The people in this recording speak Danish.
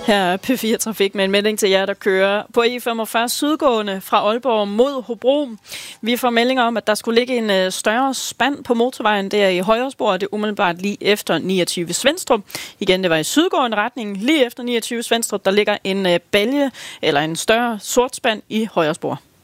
Her er P4 Trafik med en melding til jer, der kører på E45 sydgående fra Aalborg mod Hobro. Vi får meldinger om, at der skulle ligge en større spand på motorvejen der i højre spor, og det er umiddelbart lige efter 29 Svenstrup. Igen, det var i sydgående retning. Lige efter 29 Svenstrup, der ligger en balje eller en større sort spand i højre spor.